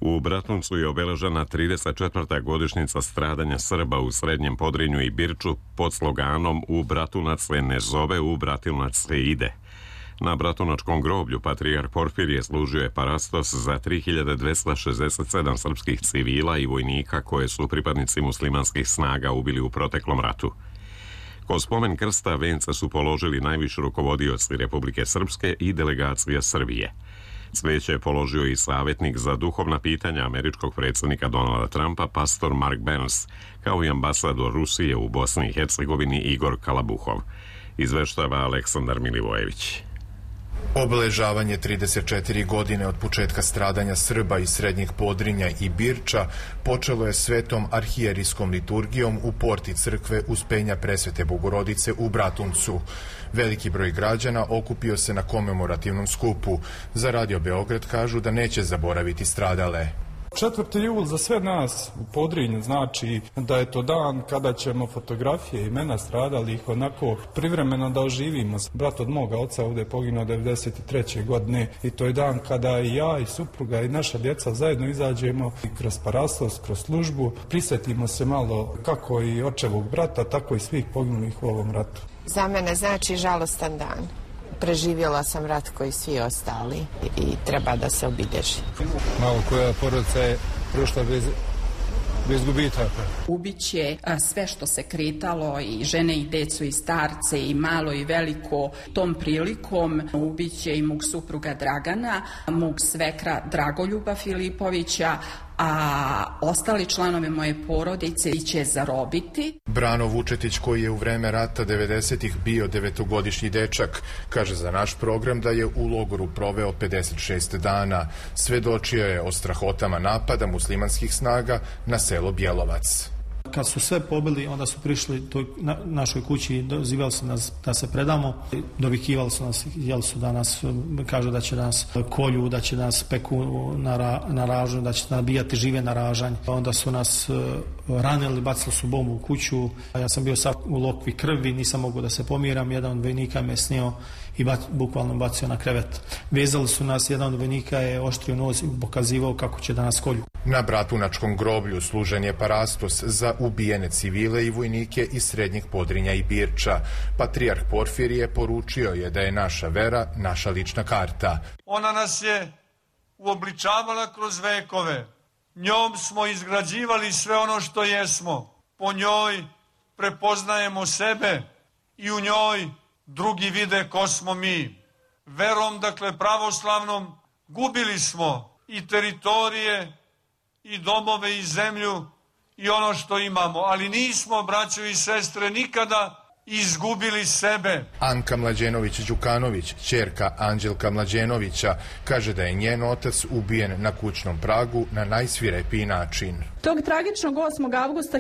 U Bratuncu je obeležena 34. godišnjica stradanja Srba u Srednjem Podrinju i Birču pod sloganom "U Bratunac se ne zove, u Bratunac se ide". Na Bratunačkom groblju patrijarh Porfirije služio je parastos za 3267 srpskih civila i vojnika koje su pripadnici muslimanskih snaga ubili u proteklom ratu. Ko spomen krsta vence su položili najviši rukovodioci Republike Srpske i delegacija Srbije. Cveće je položio i savjetnik za duhovna pitanja američkog predsjednika Donalda Trumpa, pastor Mark Burns, kao i ambasador Rusije u Bosni i Hercegovini Igor Kalabuhov. Izveštava Aleksandar Milivojević. Obeležavanje 34 godine od početka stradanja Srba iz Srednjeg Podrinja i Birča počelo je svetom arhijerijskom liturgijom u porti crkve Uspenja Presvete Bogorodice u Bratuncu. Veliki broj građana okupio se na komemorativnom skupu. Za Radio Beograd kažu da neće zaboraviti stradale. 4. jul za sve nas u Podrinju znači da je to dan kada ćemo fotografije imena stradalih onako privremeno da oživimo. Brat od moga oca ovdje je poginuo 93. godine i to je dan kada i ja i supruga i naša djeca zajedno izađemo i kroz parastos, kroz službu. Prisjetimo se malo kako i očevog brata, tako i svih poginulih u ovom ratu. Za mene znači žalostan dan. Preživjela sam rat koji svi ostali i treba da se obilježi. Malo koja porodica je prošla bez gubitaka. Ubiće sve što se kretalo, i žene i decu i starce i malo i veliko. Tom prilikom ubiće i mog supruga Dragana, mog svekra Dragoljuba Filipovića, a ostali članovi moje porodice će zarobiti. Brano Vučetić, koji je u vreme rata 90-ih bio 9-godišnji dečak, kaže za naš program da je u logoru proveo 56 dana. Svedočio je o strahotama napada muslimanskih snaga na selo Bjelovac. Kad su sve pobili, onda su prišli toj našoj kući, dozivali su nas da se predamo, dovikivali su nas, jeli su da nas, kažu da će nas kolju, da će nas peku na ražnju, da će nabijati žive na ražanj. Onda su nas ranili, bacili su bombu u kuću. Ja sam bio sav u lokvi krvi, nisam mogao da se pomiram, jedan od vojnika me snio i bukvalno bacio na krevet. Vezali su nas, jedan od vojnika je oštrio nož i pokazivao kako će da nas kolju. Na Bratunačkom groblju služen je parastos za ubijene civile i vojnike iz Srednjeg Podrinja i Birča. Patrijarh Porfirije poručio je da je naša vera naša lična karta. Ona nas je uobličavala kroz vekove. Njom smo izgrađivali sve ono što jesmo. Po njoj prepoznajemo sebe i u njoj drugi vide ko smo mi. Verom, dakle pravoslavnom, gubili smo i teritorije, i domove, i zemlju, i ono što imamo, ali nismo, braćo i sestre, nikada izgubili sebe. Anka Mlađenović-Đukanović, ćerka Anđelka Mlađenovića, kaže da je njen otac ubijen na kućnom pragu na najsvirepiji način. Tog tragičnog 8. avgusta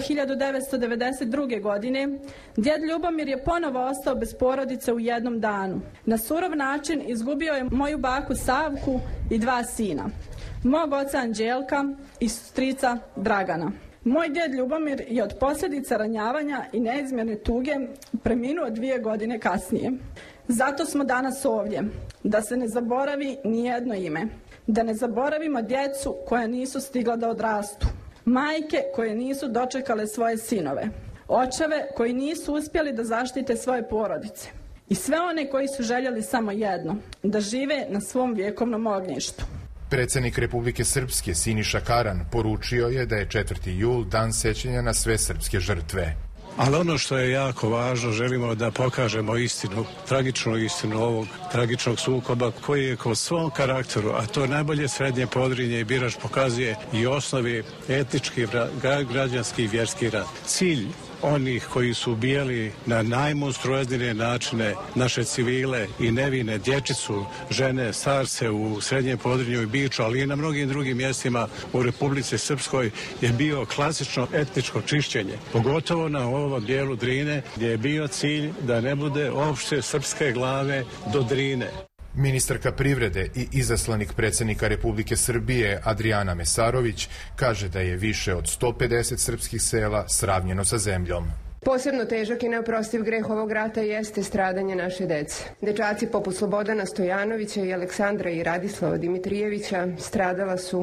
1992. godine djed Ljubomir je ponovo ostao bez porodice u jednom danu. Na surov način izgubio je moju baku Savku i 2 sina. Mog oca Anđelka i strica Dragana. Moj djed Ljubomir je od posljedica ranjavanja i neizmjerne tuge preminuo 2 godine kasnije. Zato smo danas ovdje, da se ne zaboravi nijedno ime. Da ne zaboravimo djecu koja nisu stigla da odrastu. Majke koje nisu dočekale svoje sinove. Očeve koji nisu uspjeli da zaštite svoje porodice. I sve one koji su željeli samo jedno, da žive na svom vjekovnom ognjištu. Predsjednik Republike Srpske Siniša Karan poručio je da je 4. jul dan sećanja na sve srpske žrtve. Ali ono što je jako važno, želimo da pokažemo istinu, tragičnu istinu ovog tragičnog sukoba koji je kroz svom karakteru, a to najbolje Srednje Podrinje i Birač pokazuje i osnovi etnički, građanski i vjerski rat. Cilj onih koji su ubijali na najmonstruoznije načine naše civile i nevine, dječicu, žene, starce u Srednjem Podrinju i Biču, ali i na mnogim drugim mjestima u Republici Srpskoj je bio klasično etničko čišćenje. Pogotovo na ovom dijelu Drine gdje je bio cilj da ne bude opšte srpske glave do Drine. Ministarka privrede i izaslanik predsjednika Republike Srbije Adrijana Mesarović kaže da je više od 150 srpskih sela sravnjeno sa zemljom. Posebno težak i neoprostiv greh ovog rata jeste stradanje naše dece. Dečaci poput Slobodana Stojanovića i Aleksandra i Radislava Dimitrijevića stradala su